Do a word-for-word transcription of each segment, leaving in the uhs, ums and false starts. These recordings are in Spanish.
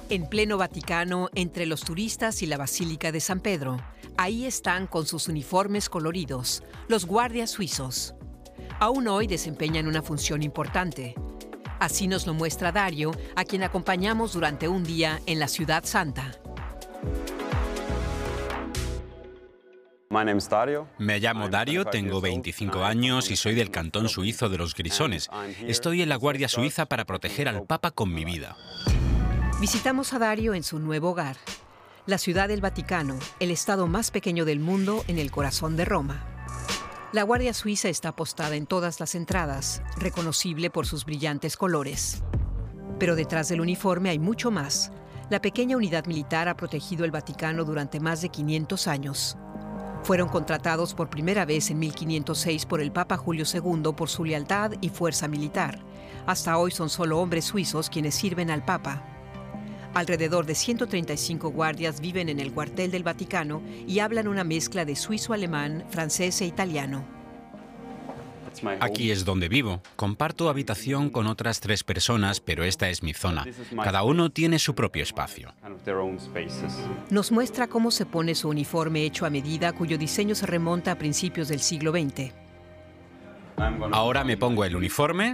En pleno Vaticano, entre los turistas y la Basílica de San Pedro, ahí están con sus uniformes coloridos, los guardias suizos. Aún hoy desempeñan una función importante. Así nos lo muestra Dario, a quien acompañamos durante un día en la Ciudad Santa. Me llamo Dario, tengo veinticinco años y soy del cantón suizo de los Grisones. Estoy en la Guardia Suiza para proteger al Papa con mi vida. Visitamos a Dario en su nuevo hogar, la Ciudad del Vaticano, el estado más pequeño del mundo en el corazón de Roma. La Guardia Suiza está postada en todas las entradas, reconocible por sus brillantes colores. Pero detrás del uniforme hay mucho más. La pequeña unidad militar ha protegido el Vaticano durante más de quinientos años. Fueron contratados por primera vez en mil quinientos seis por el Papa Julio segundo por su lealtad y fuerza militar. Hasta hoy son solo hombres suizos quienes sirven al Papa. Alrededor de ciento treinta y cinco guardias viven en el cuartel del Vaticano y hablan una mezcla de suizo-alemán, francés e italiano. Aquí es donde vivo. Comparto habitación con otras tres personas, pero esta es mi zona. Cada uno tiene su propio espacio. Nos muestra cómo se pone su uniforme hecho a medida, cuyo diseño se remonta a principios del siglo veinte. Ahora me pongo el uniforme.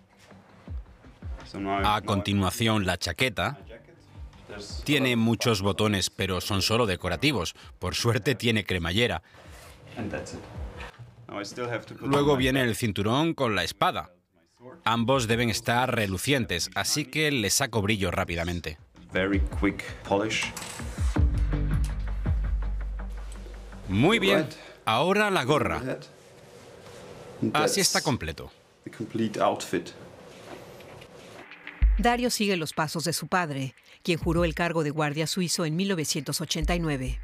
A continuación, la chaqueta. Tiene muchos botones, pero son solo decorativos. Por suerte tiene cremallera. Luego viene el cinturón con la espada. Ambos deben estar relucientes, así que le saco brillo rápidamente. Muy bien. Ahora la gorra. Así está completo. Dario sigue los pasos de su padre, quien juró el cargo de guardia suizo en mil novecientos ochenta y nueve.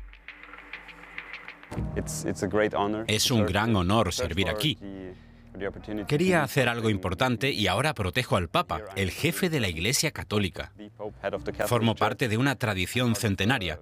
Es un gran honor servir aquí. Quería hacer algo importante y ahora protejo al Papa, el jefe de la Iglesia Católica. Formo parte de una tradición centenaria.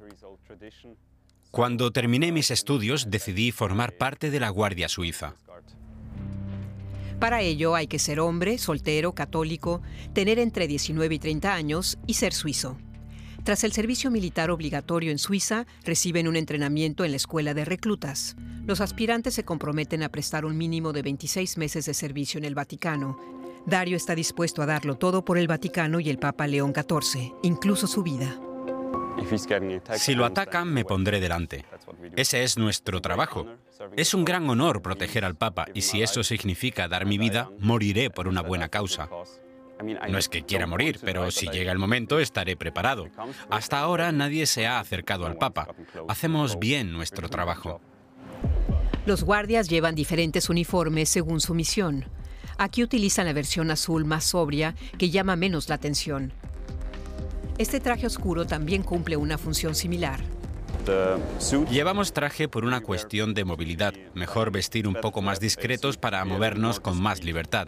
Cuando terminé mis estudios, decidí formar parte de la Guardia Suiza. Para ello hay que ser hombre, soltero, católico, tener entre diecinueve y treinta años y ser suizo. Tras el servicio militar obligatorio en Suiza, reciben un entrenamiento en la escuela de reclutas. Los aspirantes se comprometen a prestar un mínimo de veintiséis meses de servicio en el Vaticano. Dario está dispuesto a darlo todo por el Vaticano y el Papa León catorce, incluso su vida. Si lo atacan, me pondré delante. Ese es nuestro trabajo. Es un gran honor proteger al Papa y si eso significa dar mi vida, moriré por una buena causa. No es que quiera morir, pero si llega el momento estaré preparado. Hasta ahora nadie se ha acercado al Papa. Hacemos bien nuestro trabajo. Los guardias llevan diferentes uniformes según su misión. Aquí utilizan la versión azul más sobria, que llama menos la atención. Este traje oscuro también cumple una función similar. Llevamos traje por una cuestión de movilidad. Mejor vestir un poco más discretos para movernos con más libertad.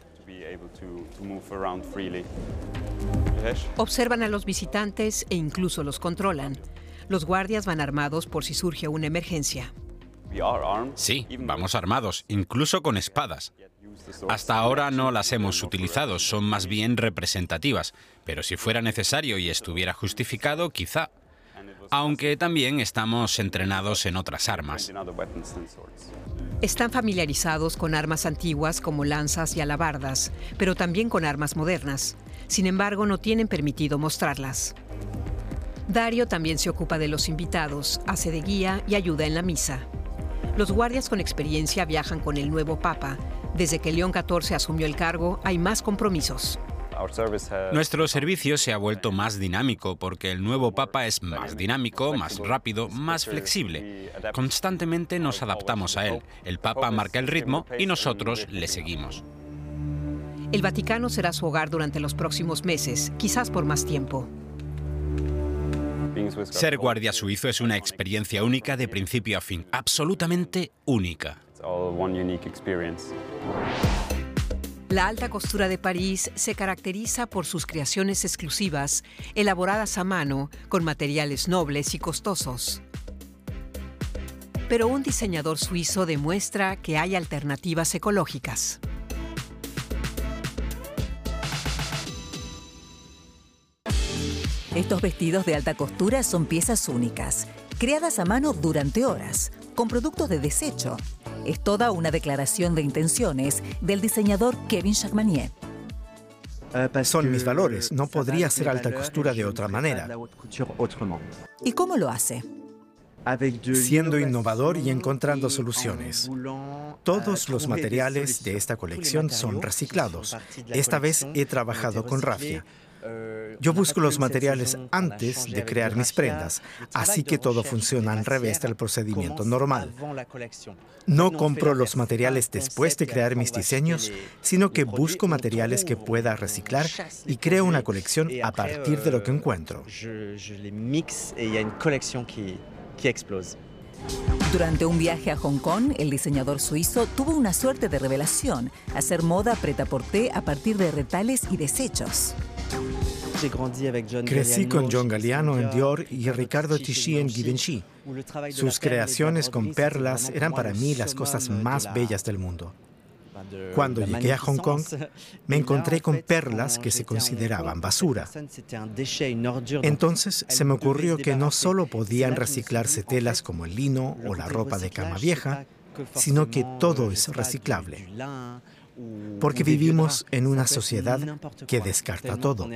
Observan a los visitantes e incluso los controlan. Los guardias van armados por si surge una emergencia. Sí, vamos armados, incluso con espadas. Hasta ahora no las hemos utilizado, son más bien representativas, pero si fuera necesario y estuviera justificado, quizá. Aunque también estamos entrenados en otras armas. Están familiarizados con armas antiguas como lanzas y alabardas, pero también con armas modernas. Sin embargo, no tienen permitido mostrarlas. Dario también se ocupa de los invitados, hace de guía y ayuda en la misa. Los guardias con experiencia viajan con el nuevo Papa. Desde que León catorce asumió el cargo, hay más compromisos. Nuestro servicio se ha vuelto más dinámico porque el nuevo Papa es más dinámico, más rápido, más flexible. Constantemente nos adaptamos a él. El Papa marca el ritmo y nosotros le seguimos. El Vaticano será su hogar durante los próximos meses, quizás por más tiempo. Ser guardia suizo es una experiencia única de principio a fin, absolutamente única. La alta costura de París se caracteriza por sus creaciones exclusivas, elaboradas a mano, con materiales nobles y costosos. Pero un diseñador suizo demuestra que hay alternativas ecológicas. Estos vestidos de alta costura son piezas únicas, creadas a mano durante horas, con productos de desecho. Es toda una declaración de intenciones del diseñador Kevin Chagmanier. Son mis valores, no podría ser alta costura de otra manera. ¿Y cómo lo hace? Siendo innovador y encontrando soluciones. Todos los materiales de esta colección son reciclados. Esta vez he trabajado con rafia. Yo busco los materiales antes de crear mis prendas, así que todo funciona al revés del procedimiento normal. No compro los materiales después de crear mis diseños, sino que busco materiales que pueda reciclar y creo una colección a partir de lo que encuentro. Durante un viaje a Hong Kong, el diseñador suizo tuvo una suerte de revelación: hacer moda prêt-à-porter a partir de retales y desechos. Crecí con John Galliano en Dior y Riccardo Tisci en Givenchy. Sus creaciones con perlas eran para mí las cosas más bellas del mundo. Cuando llegué a Hong Kong, me encontré con perlas que se consideraban basura. Entonces se me ocurrió que no solo podían reciclarse telas como el lino o la ropa de cama vieja, sino que todo es reciclable. Porque vivimos en una sociedad que descarta todo.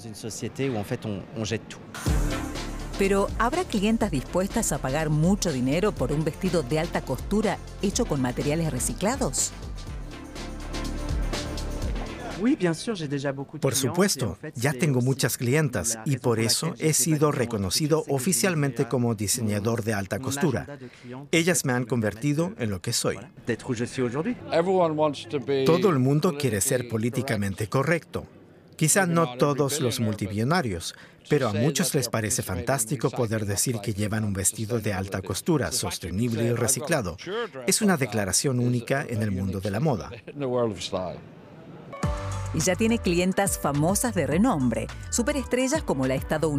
Pero, ¿habrá clientas dispuestas a pagar mucho dinero por un vestido de alta costura hecho con materiales reciclados? Por supuesto, ya tengo muchas clientas y por eso he sido reconocido oficialmente como diseñador de alta costura. Ellas me han convertido en lo que soy. Todo el mundo quiere ser políticamente correcto. Quizá no todos los multimillonarios, pero a muchos les parece fantástico poder decir que llevan un vestido de alta costura, sostenible y reciclado. Es una declaración única en el mundo de la moda. Y ya tiene clientas famosas de renombre, superestrellas como la estadounidense